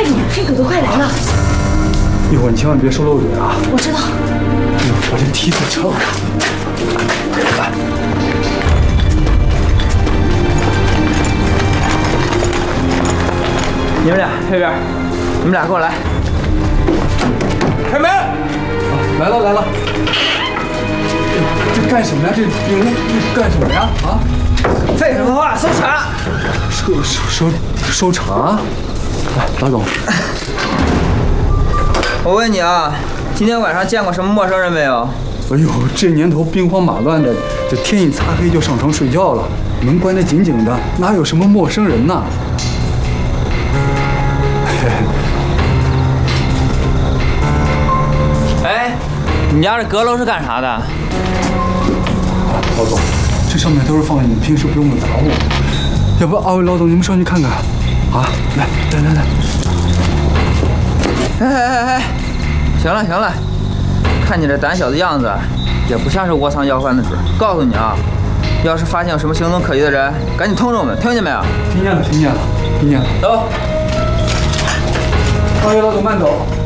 快点，黑狗都快来了。 一会儿你千万别说漏嘴啊！ 我知道。 把这梯子撤了。来， 你们俩这边，你们俩跟我来。开门！ 来了来了。这干什么呀？这干什么呀？啊！ 废什么话？搜查！ 收查？来，老总。 我问你啊，今天晚上见过什么陌生人没有？ 哎呦，这年头兵荒马乱的，这天一擦黑就上床睡觉了，门关得紧紧的，哪有什么陌生人呐？ 哎，你家这阁楼是干啥的？ 老总，这上面都是放你们平时不用的杂物，要不二位老总你们上去看看？啊，来， 哎，行了行了，看你这胆小的样子，也不像是窝藏要饭的主。告诉你啊，要是发现有什么行踪可疑的人，赶紧通知我们，听见没有？ 听见了。走，二位老总慢走。